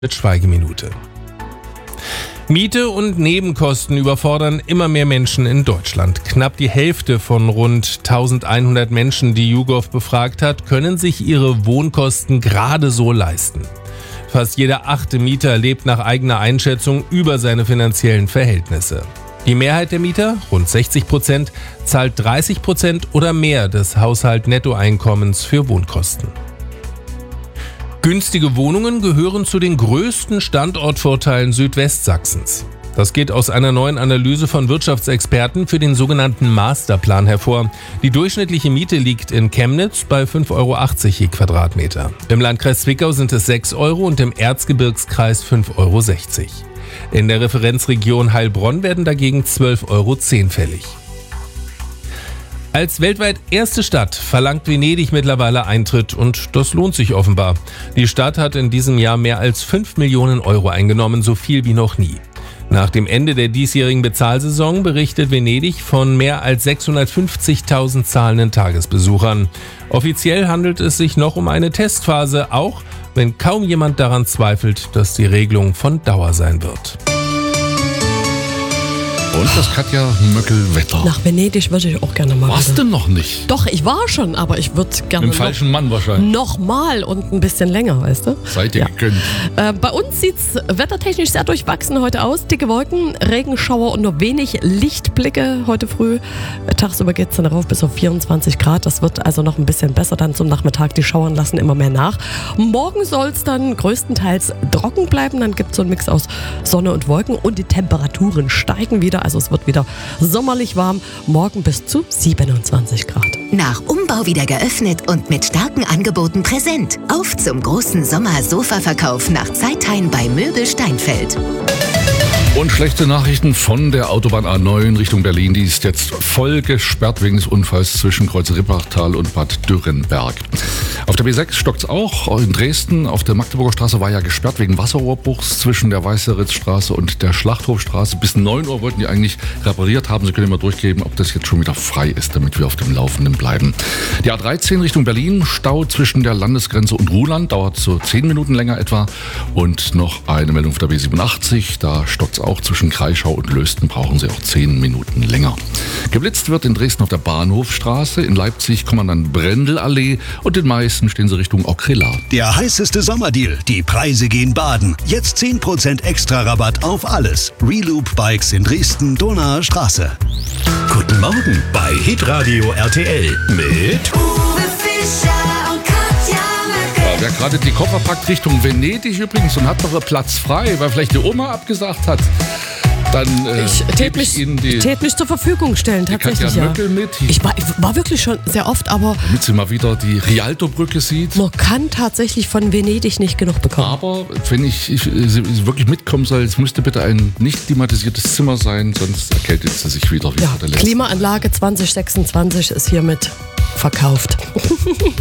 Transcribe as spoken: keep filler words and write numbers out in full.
Mit Schweigeminute. Miete und Nebenkosten überfordern immer mehr Menschen in Deutschland. Knapp die Hälfte von rund eintausendeinhundert Menschen, die YouGov befragt hat, können sich ihre Wohnkosten gerade so leisten. Fast jeder achte Mieter lebt nach eigener Einschätzung über seine finanziellen Verhältnisse. Die Mehrheit der Mieter, rund sechzig Prozent, zahlt dreißig Prozent oder mehr des Haushalt-Nettoeinkommens für Wohnkosten. Günstige Wohnungen gehören zu den größten Standortvorteilen Südwestsachsens. Das geht aus einer neuen Analyse von Wirtschaftsexperten für den sogenannten Masterplan hervor. Die durchschnittliche Miete liegt in Chemnitz bei fünf Euro achtzig je Quadratmeter. Im Landkreis Zwickau sind es sechs Euro und im Erzgebirgskreis fünf Euro sechzig. In der Referenzregion Heilbronn werden dagegen zwölf Euro zehn fällig. Als weltweit erste Stadt verlangt Venedig mittlerweile Eintritt und das lohnt sich offenbar. Die Stadt hat in diesem Jahr mehr als fünf Millionen Euro eingenommen, so viel wie noch nie. Nach dem Ende der diesjährigen Bezahlsaison berichtet Venedig von mehr als sechshundertfünfzigtausend zahlenden Tagesbesuchern. Offiziell handelt es sich noch um eine Testphase, auch wenn kaum jemand daran zweifelt, dass die Regelung von Dauer sein wird. Und das Katja Möckel-Wetter. Nach Venedig würde ich auch gerne mal. Warst du noch nicht? Doch, ich war schon, aber ich würde gerne Mit dem falschen Mann wahrscheinlich. noch mal und ein bisschen länger, weißt du? Seid ihr Ja. gegönnt. Äh, bei uns sieht es wettertechnisch sehr durchwachsen heute aus. Dicke Wolken, Regenschauer und nur wenig Lichtblicke heute früh. Äh, tagsüber geht es dann rauf bis auf vierundzwanzig Grad. Das wird also noch ein bisschen besser dann zum Nachmittag. Die Schauern lassen immer mehr nach. Morgen soll es dann größtenteils trocken bleiben. Dann gibt es so einen Mix aus Sonne und Wolken und die Temperaturen steigen wieder. Also es wird wieder sommerlich warm. Morgen bis zu siebenundzwanzig Grad. Nach Umbau wieder geöffnet und mit starken Angeboten präsent. Auf zum großen Sommer-Sofa-Verkauf nach Zeithain bei Möbel Steinfeld. Und schlechte Nachrichten von der Autobahn A neun Richtung Berlin. Die ist jetzt voll gesperrt wegen des Unfalls zwischen Kreuz Rippachtal und Bad Dürrenberg. Auf der B sechs stockt's auch. In Dresden auf der Magdeburger Straße war ja gesperrt wegen Wasserrohrbruchs zwischen der Weißeritzstraße und der Schlachthofstraße. Bis neun Uhr wollten die eigentlich repariert haben. Sie können immer durchgeben, ob das jetzt schon wieder frei ist, damit wir auf dem Laufenden bleiben. Die A dreizehn Richtung Berlin, Stau zwischen der Landesgrenze und Ruhland, dauert so zehn Minuten länger etwa. Und noch eine Meldung auf der B siebenundachtzig, da stockt's auch zwischen Kreischau und Lösten, brauchen sie auch zehn Minuten länger. Geblitzt wird in Dresden auf der Bahnhofstraße, in Leipzig Kommandant-Brendel-Allee und in Meißen stehen sie Richtung Okrilla. Der heißeste Sommerdeal. Die Preise gehen baden. Jetzt zehn Prozent extra Rabatt auf alles. Reloop Bikes in Dresden, Donauer Straße. Guten Morgen bei Hitradio R T L mit Uwe Fischer und Katja Möckel. Ja, wer gerade die Koffer packt Richtung Venedig übrigens und hat noch einen Platz frei, weil vielleicht die Oma abgesagt hat, dann äh, Ich gebe tät ich mich, Ihnen die, tät mich zur Verfügung stellen, die tatsächlich. Katja Ja. Möckel mit, Ich war, ich war wirklich schon sehr oft, aber damit sie mal wieder die Rialto-Brücke sieht. man kann tatsächlich von Venedig nicht genug bekommen. Aber wenn ich, ich sie wirklich mitkommen soll, es müsste bitte ein nicht klimatisiertes Zimmer sein, sonst erkältet sie sich wieder wie Ja, vor der letzten. Klimaanlage zwanzig sechsundzwanzig ist hiermit verkauft.